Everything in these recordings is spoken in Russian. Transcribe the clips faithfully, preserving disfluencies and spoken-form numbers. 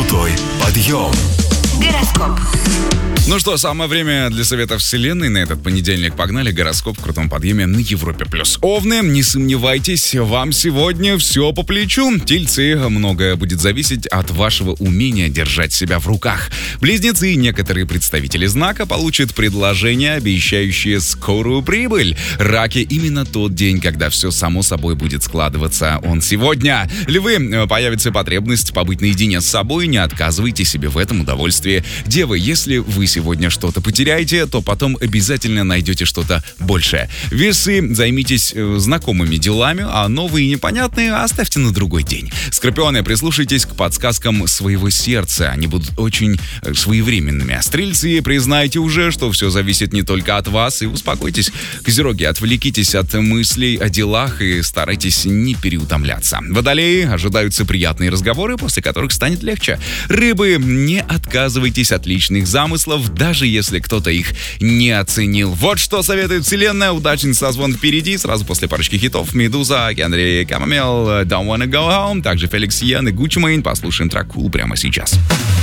Крутой подъем. Гороскоп. Ну что, самое время для совета вселенной на этот понедельник. Погнали, гороскоп в крутом подъеме на Европе плюс. Овны, не сомневайтесь, вам сегодня все по плечу. Тельцы, многое будет зависеть от вашего умения держать себя в руках. Близнецы и некоторые представители знака получат предложения, обещающие скорую прибыль. Раки, именно тот день, когда все само собой будет складываться. Он сегодня. Львы, появится потребность побыть наедине с собой, не отказывайте себе в этом удовольствии. Девы, если вы сегодня что-то потеряете, то потом обязательно найдете что-то большее. Весы, займитесь э, знакомыми делами, а новые и непонятные оставьте на другой день. Скорпионы, прислушайтесь к подсказкам своего сердца, они будут очень э, своевременными. Стрельцы, признайте уже, что все зависит не только от вас, и успокойтесь. Козероги, отвлекитесь от мыслей о делах и старайтесь не переутомляться. Водолеи, ожидаются приятные разговоры, после которых станет легче. Рыбы, не отказывайтесь от личных замыслов, даже если кто-то их не оценил. Вот что советует вселенная. Удачный созвон впереди. Сразу после парочки хитов Медуза, Генри Камамел, Don't Wanna Go Home, также Феликс Йен и Гуччи Мэйн. Послушаем трек Cool прямо сейчас.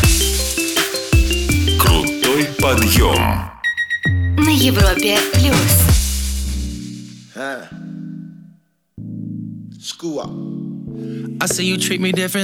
Крутой подъем. На Европе плюс. School up. I say you treat me different.